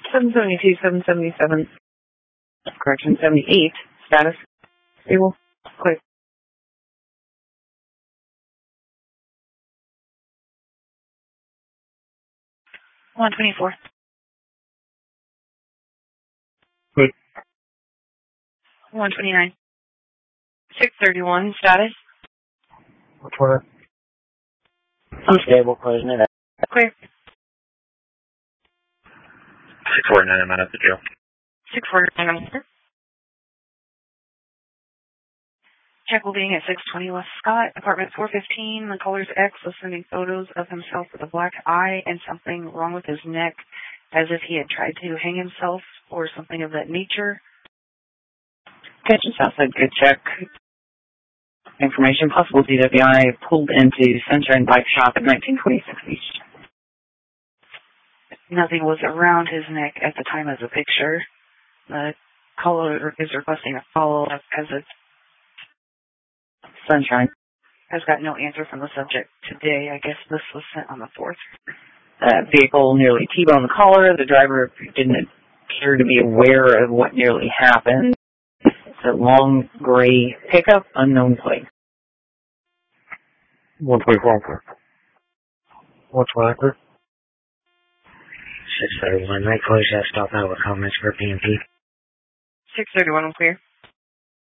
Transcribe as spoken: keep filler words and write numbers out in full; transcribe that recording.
seven seventy-two, seven seventy-seven, correction, seventy-eight, status, stable, clear. one twenty-four. Good. one twenty-nine. six thirty-one, status. Which one? Unstable, closing it up. Clear. six forty-nine, I'm out of the jail. six forty-nine, I'm clear. Check will being at six twenty West Scott, apartment four fifteen. The caller's ex was sending photos of himself with a black eye and something wrong with his neck, as if he had tried to hang himself or something of that nature. Kitchen Southside, good check. Information, possible D W I pulled into Sunshine Bike Shop at nineteen twenty-six Beach. Nothing was around his neck at the time of the picture. The caller is requesting a follow-up as it's Sunshine has got no answer from the subject today. I guess this was sent on the fourth. That vehicle nearly T-boned the caller. The driver didn't appear to be aware of what nearly happened. It's a long gray pickup, unknown plate. one twenty-four. one twenty-four. six thirty-one. Might close that stop out with comments for P M P. six thirty-one, I'm clear.